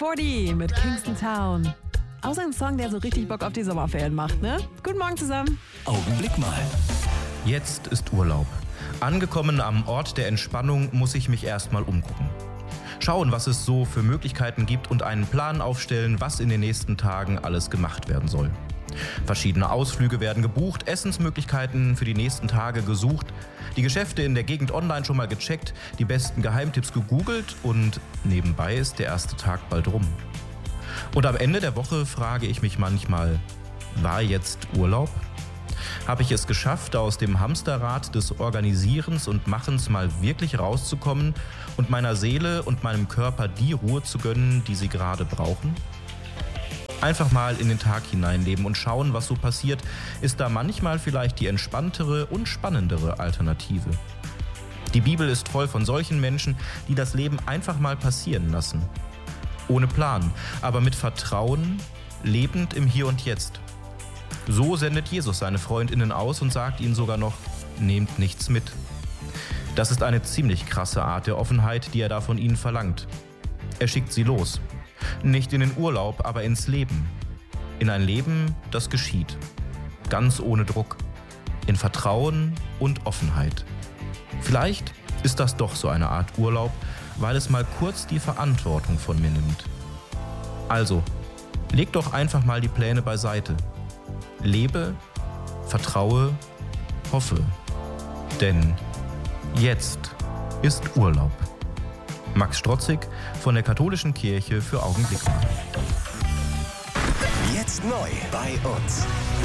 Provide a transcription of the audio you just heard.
UB40 mit Kingston Town. Auch ein Song, der so richtig Bock auf die Sommerferien macht, ne? Guten Morgen zusammen. Augenblick mal. Jetzt ist Urlaub. Angekommen am Ort der Entspannung muss ich mich erstmal umgucken. Schauen, was es so für Möglichkeiten gibt und einen Plan aufstellen, was in den nächsten Tagen alles gemacht werden soll. Verschiedene Ausflüge werden gebucht, Essensmöglichkeiten für die nächsten Tage gesucht, die Geschäfte in der Gegend online schon mal gecheckt, die besten Geheimtipps gegoogelt und nebenbei ist der erste Tag bald rum. Und am Ende der Woche frage ich mich manchmal, war jetzt Urlaub? Habe ich es geschafft, aus dem Hamsterrad des Organisierens und Machens mal wirklich rauszukommen und meiner Seele und meinem Körper die Ruhe zu gönnen, die sie gerade brauchen? Einfach mal in den Tag hineinleben und schauen, was so passiert, ist da manchmal vielleicht die entspanntere und spannendere Alternative. Die Bibel ist voll von solchen Menschen, die das Leben einfach mal passieren lassen. Ohne Plan, aber mit Vertrauen, lebend im Hier und Jetzt. So sendet Jesus seine FreundInnen aus und sagt ihnen sogar noch, nehmt nichts mit. Das ist eine ziemlich krasse Art der Offenheit, die er da von ihnen verlangt. Er schickt sie los. Nicht in den Urlaub, aber ins Leben. In ein Leben, das geschieht. Ganz ohne Druck. In Vertrauen und Offenheit. Vielleicht ist das doch so eine Art Urlaub, weil es mal kurz die Verantwortung von mir nimmt. Also, leg doch einfach mal die Pläne beiseite. Lebe, vertraue, hoffe. Denn jetzt ist Urlaub. Max Strotzig von der Katholischen Kirche für Augenblick mal. Jetzt neu bei uns.